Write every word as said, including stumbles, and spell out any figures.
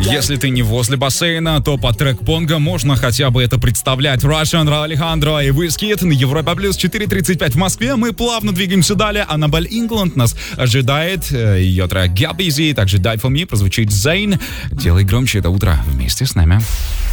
Если ты не возле бассейна, то под трек Понго можно хотя бы это представлять. Russian, Алехандро и Wizkid на Европа Плюс, четыре тридцать пять в Москве. Мы плавно двигаемся далее. Аннабель Ингланд нас ожидает. Ее трек Get Busy, также Die For Me прозвучит Zayn. Делай громче это утро вместе с нами.